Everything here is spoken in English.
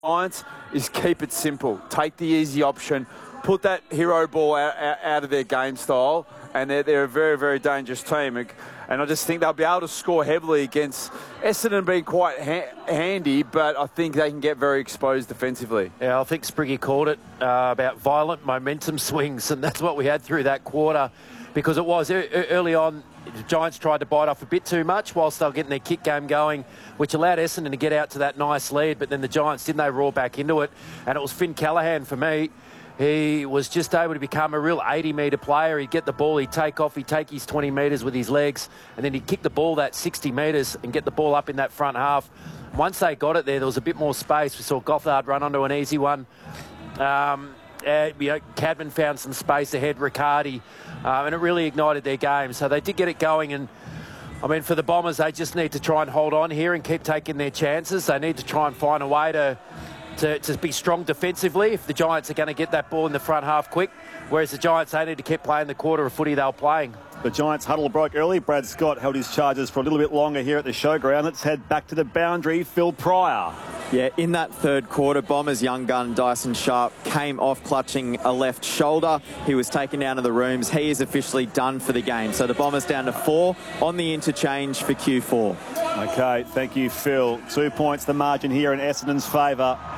Giants is keep it simple. Take the easy option. Put that hero ball out of their game style, and they're a very, very dangerous team. And I just think they'll be able to score heavily against Essendon being quite handy, but I think they can get very exposed defensively. Yeah, I think Spriggy called it about violent momentum swings, and that's what we had through that quarter, because it was early on. The Giants tried to bite off a bit too much whilst they were getting their kick game going, which allowed Essendon to get out to that nice lead, but then the Giants, didn't they, roar back into it? And it was Finn Callaghan for me. He was just able to become a real 80-metre player. He'd get the ball, he'd take off, he'd take his 20 metres with his legs, and then he'd kick the ball that 60 metres and get the ball up in that front half. Once they got it there was a bit more space. We saw Gothard run onto an easy one. Cadman found some space ahead, Riccardi, and it really ignited their game. So they did get it going, and I mean, for the Bombers, they just need to try and hold on here and keep taking their chances. They need to try and find a way to be strong defensively if the Giants are going to get that ball in the front half quick, whereas the Giants, they need to keep playing the quarter of footy they were playing. The Giants huddle broke early. Brad Scott held his charges for a little bit longer here at the showground. Let's head back to the boundary. Phil Pryor. Yeah, in that third quarter, Bombers young gun Dyson Sharp came off clutching a left shoulder. He was taken down to the rooms. He is officially done for the game. So the Bombers down to 4 on the interchange for Q4. Okay, thank you, Phil. 2 points the margin here in Essendon's favour.